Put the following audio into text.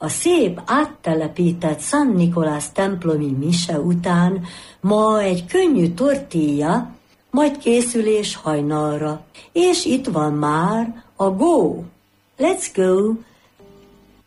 A szép áttelepített San Nicolás templomi mise után ma egy könnyű tortilla, majd készülés hajnalra. És itt van már a Go! Let's go!